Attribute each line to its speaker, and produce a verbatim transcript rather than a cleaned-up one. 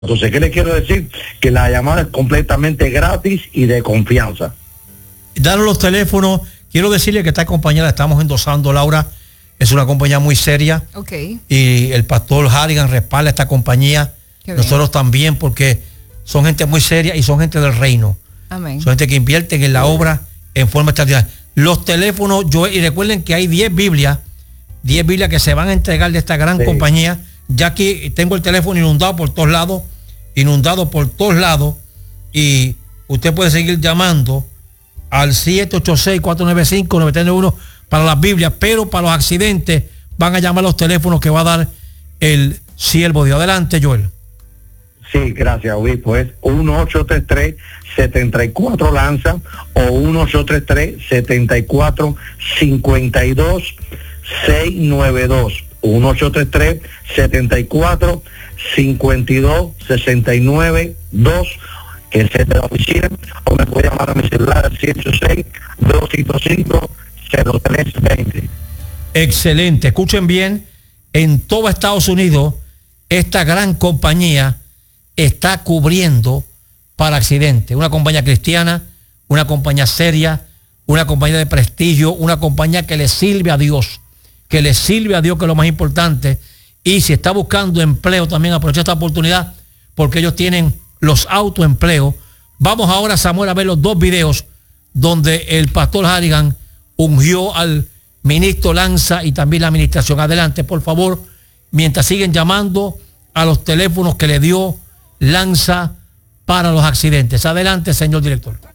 Speaker 1: Entonces, ¿qué le quiero decir? Que la llamada es completamente gratis y de confianza.
Speaker 2: Daros los teléfonos. Quiero decirle que esta compañía la estamos endosando, Laura. Es una compañía muy seria.
Speaker 3: Okay.
Speaker 2: Y el pastor Harrigan respalda esta compañía.
Speaker 3: Qué
Speaker 2: Nosotros
Speaker 3: bien.
Speaker 2: también, porque son gente muy seria y son gente del reino.
Speaker 3: Amén.
Speaker 2: Son gente que invierten en la obra en forma extraordinaria. Los teléfonos, yo, y recuerden que hay diez Biblias, diez Biblias que se van a entregar de esta gran
Speaker 1: Sí.
Speaker 2: compañía. Ya aquí tengo el teléfono inundado por todos lados, inundado por todos lados, y usted puede seguir llamando al siete ocho seis, cuatro nueve cinco, nueve tres nueve uno para las Biblias, pero para los accidentes van a llamar los teléfonos que va a dar el siervo de Adelante, Joel.
Speaker 1: Sí, gracias, obispo. Es uno ocho tres tres, siete cuatro lanza o uno ocho tres tres, siete cuatro cinco dos seis nueve dos. uno ocho tres tres, siete cuatro cinco dos seis nueve dos, que es el de la oficina, o me puede llamar a mi celular al siete ocho seis, dos cinco cinco, cero tres dos cero.
Speaker 2: Excelente, escuchen bien, en todo Estados Unidos esta gran compañía está cubriendo para accidentes. Una compañía cristiana, una compañía seria, una compañía de prestigio, una compañía que le sirve a Dios, que le sirve a Dios, que es lo más importante. Y si está buscando empleo, también aprovecha esta oportunidad, porque ellos tienen los autoempleos. Vamos ahora, Samuel, a ver los dos videos donde el pastor Harrigan ungió al ministro Lanza y también la administración. Adelante, por favor, mientras siguen llamando a los teléfonos que le dio Lanza para los accidentes. Adelante, señor director.